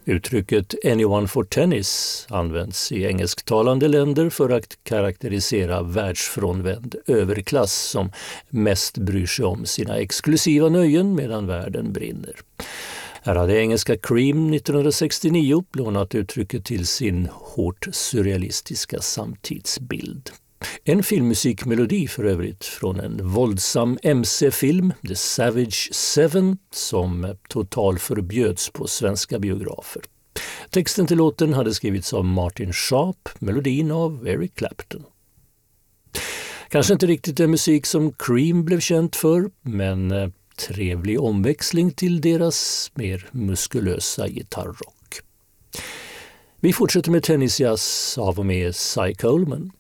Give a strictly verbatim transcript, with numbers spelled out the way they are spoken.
Uttrycket anyone for tennis används i engelsktalande länder för att karaktärisera världsfrånvänd överklass som mest bryr sig om sina exklusiva nöjen medan världen brinner. Här hade engelska Cream nittonhundrasextionio lånat uttrycket till sin hårt surrealistiska samtidsbild. En filmmusikmelodi för övrigt från en våldsam M C-film, The Savage Seven, som totalförbjöds på svenska biografer. Texten till låten hade skrivits av Martin Sharp, melodin av Eric Clapton. Kanske inte riktigt den musik som Cream blev känt för, men trevlig omväxling till deras mer muskulösa gitarrrock. Vi fortsätter med tennisjazz av och med Cy Coleman.